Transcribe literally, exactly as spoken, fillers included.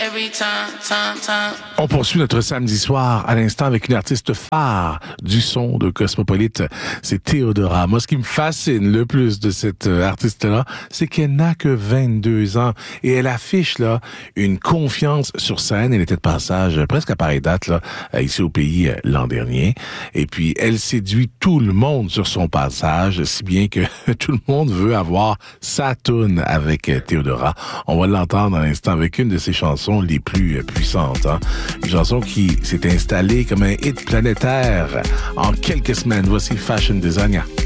Every time, time, time. On poursuit notre samedi soir à l'instant avec une artiste phare du son de Cosmopolite. C'est Théodora. Moi, ce qui me fascine le plus de cette artiste-là, c'est qu'elle n'a que vingt-deux ans et elle affiche là une confiance sur scène. Elle était de passage presque à pareille date là ici au pays l'an dernier. Et puis, elle séduit tout le monde sur son passage, si bien que tout le monde veut avoir sa toune avec Théodora. On va l'entendre à l'instant avec une de ses chansons les plus puissantes. Hein? Une chanson qui s'est installée comme un hit planétaire en quelques semaines. Voici Fashion Designer.